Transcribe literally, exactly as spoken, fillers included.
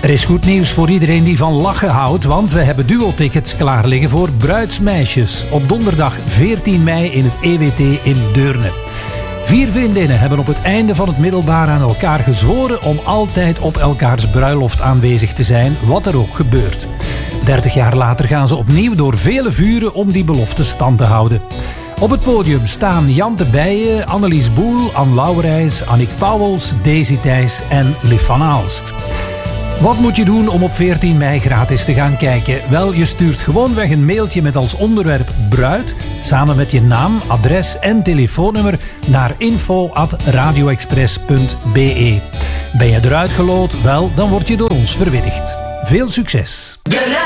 Er is goed nieuws voor iedereen die van lachen houdt, want we hebben duo-tickets klaar liggen voor Bruidsmeisjes op donderdag veertien mei in het E W T in Deurne. Vier vriendinnen hebben op het einde van het middelbaar aan elkaar gezworen om altijd op elkaars bruiloft aanwezig te zijn, wat er ook gebeurt. Dertig jaar later gaan ze opnieuw door vele vuren om die belofte stand te houden. Op het podium staan Jan de Bijen, Annelies Boel, Anne Lauwerijs, Annick Pauwels, Daisy Thijs en Liv van Aalst. Wat moet je doen om op veertien mei gratis te gaan kijken? Wel, je stuurt gewoonweg een mailtje met als onderwerp bruid, samen met je naam, adres en telefoonnummer naar info at radioexpress punt b e. Ben je eruit geloot? Wel, dan word je door ons verwittigd. Veel succes!